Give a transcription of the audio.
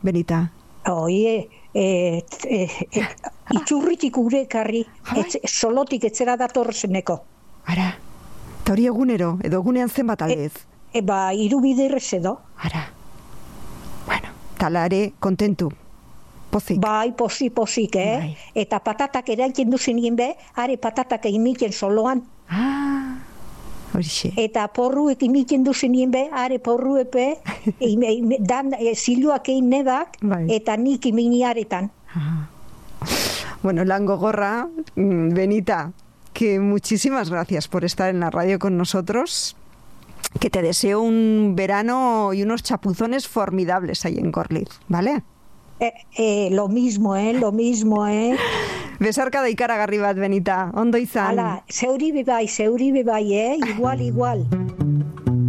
Benita? Oie, itxurritik gure ekarri, solotik etzera datorzeneko. Ara, eta hori egunero, edo egunean zenbat aldez? 3 biderrez edo. Ara, bueno, talare, kontentu. Pozik. Bai, pozik, Bai. Eta patatak eraiken duzen egin be, are patatak egin soloan. Horixe. Eta porruek imiten duzen egin be, are porruepe, dan ziluak egin nebak, Bai. eta nik iminiaretan. Bueno, lan gogorra, Benita, que muchísimas gracias por estar en la radio con nosotros. Que te deseo un verano y unos chapuzones formidables ahí en Gorliz, ¿vale? Lo mismo, lo mismo, Besarka da ikaragarri bat, Benita. Ondo izan. Hala, zeuri bebai, igual.